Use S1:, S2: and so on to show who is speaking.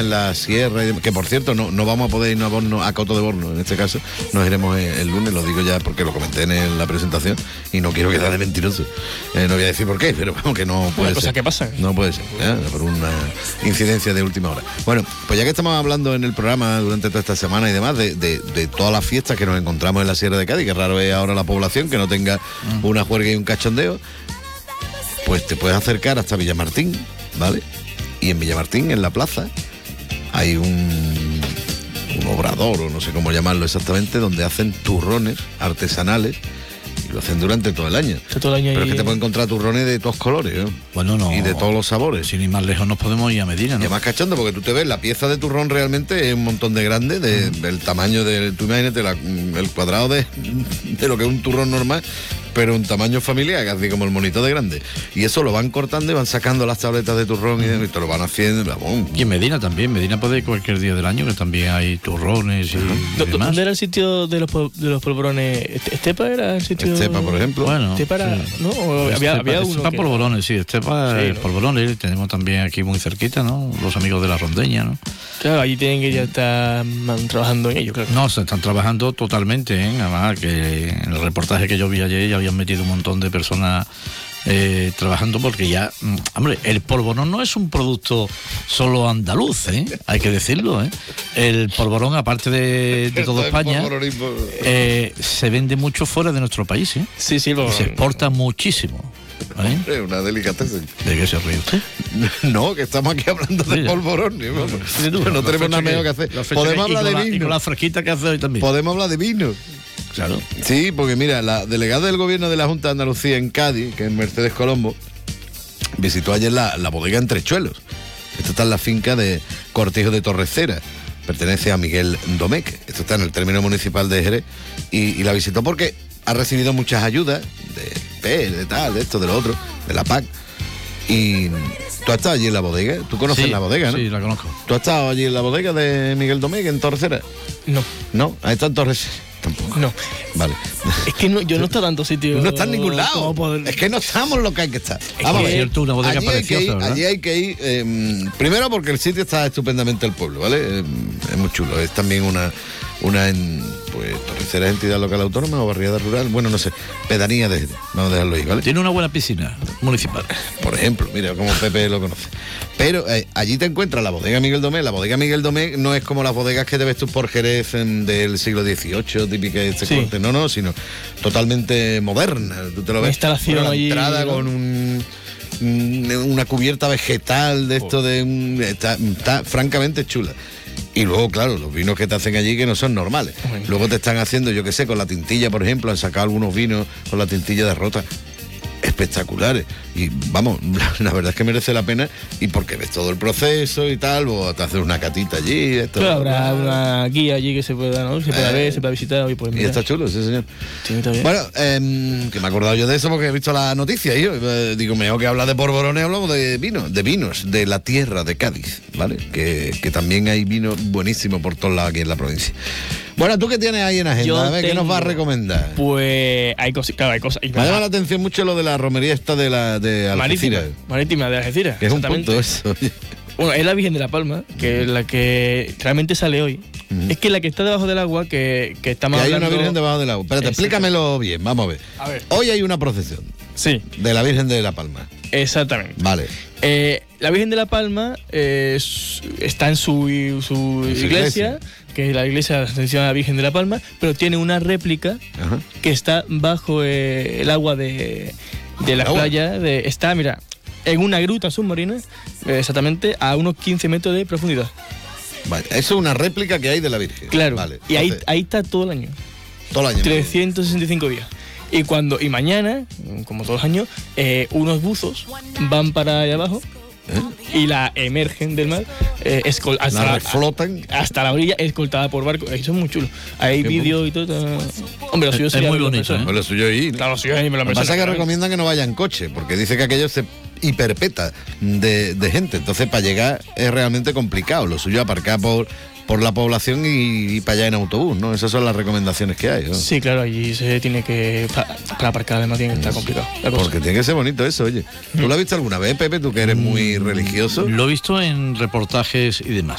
S1: en la sierra, que por cierto no vamos a poder irnos a Coto de Borno, en este caso nos iremos el lunes, lo digo ya porque lo comenté en la presentación y no quiero quedar de mentiroso. No voy a decir por qué, pero vamos, que no puede ser.
S2: Cosa que pasa.
S1: No puede ser, por una incidencia de última hora. Bueno, pues ya que estamos hablando en el programa durante toda esta semana y demás de todas las fiestas que nos encontramos en la Sierra de Cádiz, que raro es ahora la población que no tenga una juerga y un cachondeo, pues te puedes acercar hasta Villamartín, ¿vale? Y en Villamartín, en la plaza, hay un obrador, o no sé cómo llamarlo exactamente, donde hacen turrones artesanales y lo hacen durante todo el año.
S2: Todo el año.
S1: Pero es que te pueden encontrar turrones de todos colores, ¿no?
S3: Bueno, no.
S1: Y de todos los sabores.
S3: Sin ir más lejos nos podemos ir a Medina, ¿no?
S1: Y además cachondo, porque tú te ves, la pieza de turrón realmente es un montón de grande, del tamaño de... Tú imagínate el cuadrado de lo que es un turrón normal, pero un tamaño familiar, casi como el monito de grande. Y eso lo van cortando y van sacando las tabletas de turrón y te lo van haciendo. Vamos.
S3: Y en Medina también. Medina puede ir cualquier día del año, que también hay turrones y demás.
S2: ¿Dónde era el sitio de los polvorones? ¿Estepa era el sitio?
S1: Estepa, por ejemplo.
S3: Bueno,
S2: ¿Estepa era?
S3: sí.
S2: ¿No?
S3: Había
S2: uno
S3: Estepa
S2: que...
S3: polvorones, sí. Estepa
S2: sí, ¿no?
S3: polvorones. Tenemos también aquí muy cerquita, ¿no? Los amigos de la Rondeña, ¿no?
S2: Claro, allí tienen que ya estar trabajando en ello, claro.
S3: No, se están trabajando totalmente, ¿eh? Además que en el reportaje que yo vi ayer ya habían metido un montón de personas trabajando, porque ya, hombre, el polvorón no es un producto solo andaluz, hay que decirlo, el polvorón, aparte de toda España, se vende mucho fuera de nuestro país,
S2: Sí,
S3: y se exporta muchísimo.
S1: Hombre, una delicateza.
S3: ¿De qué se ríe usted?
S1: No, que estamos aquí hablando de polvorón. No tenemos nada mejor que hacer. Podemos hablar de vino.
S3: Y con la fresquita que hace hoy también.
S1: Podemos hablar de vino.
S3: Claro.
S1: Sí, porque mira, la delegada del gobierno de la Junta de Andalucía en Cádiz, que es Mercedes Colombo, visitó ayer la bodega Entrechuelos. Esto está en la finca de Cortijo de Torrecera. Pertenece a Miguel Domecq. Esto está en el término municipal de Jerez. Y la visitó porque ha recibido muchas ayudas de PER, de tal, de esto, de lo otro, de la PAC. Y tú has estado allí en la bodega. Tú conoces la bodega, ¿no?
S3: Sí, la conozco.
S1: ¿Tú has estado allí en la bodega de Miguel Domecq en Torrecera?
S2: No.
S1: ¿No? ¿Has estado en Torrecera? Tampoco.
S2: No.
S1: Vale.
S2: Es que yo no estoy tanto sitio.
S1: No está en ningún lado. Es que no estamos lo que hay que estar. Vamos a ver.
S3: Una bodega preciosa, ¿verdad?
S1: Allí hay que ir, primero porque el sitio está estupendamente el pueblo, ¿vale? Es muy chulo. Es también una tercera entidad local autónoma o barriada rural, bueno, no sé, pedanía de Jerez. Vamos a dejarlo ahí, ¿vale?
S3: Tiene una buena piscina municipal.
S1: Por ejemplo, mira como Pepe lo conoce. Pero allí te encuentras la bodega Miguel Domecq. La bodega Miguel Domecq no es como las bodegas que te ves tú por Jerez del siglo XVIII, típica de este corte, no, sino totalmente moderna. Tú te lo ves.
S2: Instalación allí.
S1: Entrada con una cubierta vegetal de esto está francamente chula. Y luego, claro, los vinos que te hacen allí que no son normales. Bueno. Luego te están haciendo, yo qué sé, con la tintilla, por ejemplo, han sacado algunos vinos con la tintilla de rota. Espectaculares. Y vamos, la verdad es que merece la pena, y porque ves todo el proceso y tal, o te haces una catita allí.
S2: Claro, habrá una guía allí que se pueda, ¿no? Se pueda ver, se pueda visitar. Pues,
S1: y está chulo, sí, señor.
S2: Sí, está bien.
S1: Bueno, que me he acordado yo de eso porque he visto la noticia y yo digo, mejor que habla de polvorones, hablamos de vinos, de la tierra de Cádiz, ¿vale? Que también hay vino buenísimo por todos lados aquí en la provincia. Bueno, ¿tú qué tienes ahí en agenda? A ver, ¿qué nos vas a recomendar?
S2: Pues hay cosas, claro, hay cosas.
S1: Me ha llamado la atención mucho lo de la romería esta de Algeciras.
S2: Marítima de Algeciras.
S1: Que es un punto eso.
S2: Bueno, es la Virgen de la Palma, que es la que realmente sale hoy. Es que la que está debajo del agua, que estamos hablando...
S1: hay una Virgen debajo del agua. Espérate, explícamelo bien, vamos a ver. Hoy hay una procesión.
S2: Sí.
S1: De la Virgen de la Palma.
S2: Exactamente.
S1: Vale.
S2: La Virgen de la Palma está en su iglesia, que es la iglesia de Ascensión a la Virgen de la Palma, pero tiene una réplica que está bajo el agua de la playa. Está, mira, en una gruta submarina, exactamente a unos 15 metros de profundidad.
S1: Vale, eso es una réplica que hay de la Virgen.
S2: Claro,
S1: vale,
S2: y ahí está todo el año.
S1: Todo el año.
S2: 365 días. Y mañana, como todos los años, unos buzos van para allá abajo y la emergen del mar,
S1: reflotan
S2: hasta la orilla, escoltada por barco. Eso es muy chulo. Hay vídeos y todo. Hombre, lo suyo
S3: es muy bonito.
S1: Lo suyo ahí.
S2: Claro, lo suyo ahí me lo
S1: pasa que recomiendan que no vaya en coche, porque dice que aquello se hiperpeta de gente. Entonces, para llegar es realmente complicado. Lo suyo es aparcar por la población y para allá en autobús, ¿no? Esas son las recomendaciones que hay, ¿no?
S2: Sí, claro, allí se tiene que... Para aparcar además tiene que estar complicado.
S1: Porque tiene que ser bonito eso, oye. ¿Tú lo has visto alguna vez, Pepe? Tú que eres muy religioso.
S3: Lo he visto en reportajes y demás.